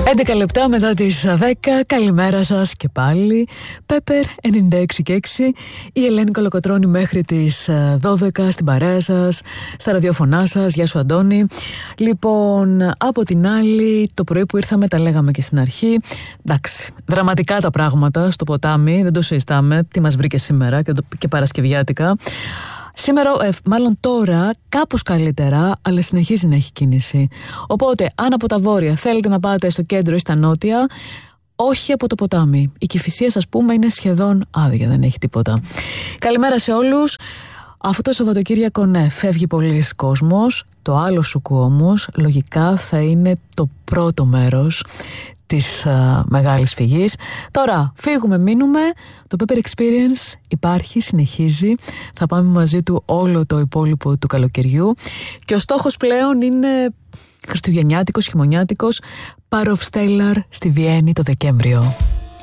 11 λεπτά μετά τις 10, καλημέρα σας και πάλι. Πέπερ 96 και 6, η Ελένη Κολοκοτρώνη μέχρι τις 12 στην παρέα σας, στα ραδιοφωνά σας. Γεια σου Αντώνη. Λοιπόν, από την άλλη, το πρωί που ήρθαμε τα λέγαμε και στην αρχή. Εντάξει, δραματικά τα πράγματα στο ποτάμι, δεν το συζητάμε. Τι μας βρήκε σήμερα και Παρασκευιάτικα. Σήμερα, μάλλον τώρα, κάπως καλύτερα, αλλά συνεχίζει να έχει κίνηση. Οπότε, αν από τα βόρεια θέλετε να πάτε στο κέντρο ή στα νότια, όχι από το ποτάμι. Η Κηφισίας, ας πούμε, είναι σχεδόν άδεια, δεν έχει τίποτα. Καλημέρα σε όλους. Αυτό το Σαββατοκύριακο, ναι, φεύγει πολλής κόσμος. Το άλλο σουκού όμως, λογικά θα είναι το πρώτο μέρος της μεγάλης φυγής. Τώρα φύγουμε, μείνουμε. Το Pepper Experience υπάρχει, συνεχίζει. Θα πάμε μαζί του όλο το υπόλοιπο του καλοκαιριού. Και ο στόχος πλέον είναι χριστουγεννιάτικος, χειμωνιάτικος, Παροφστέλλαρ στη Βιέννη το Δεκέμβριο.